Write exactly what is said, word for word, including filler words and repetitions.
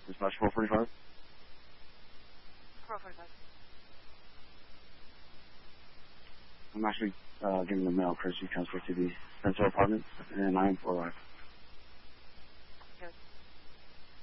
Dispatch four forty-five. four forty-five. I'm actually uh, giving the mail courtesy transfer to the rental apartment, and I am for life.